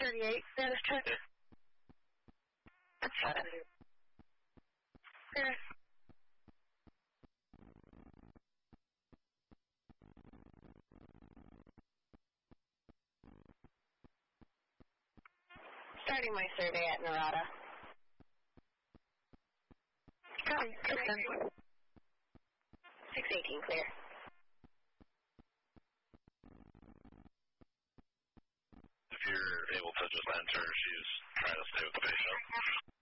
38, status check. That's fine. Okay. Starting my survey at Narada. Copy. 610. 618, clear. If you're able to just enter, she's trying to stay with the patient.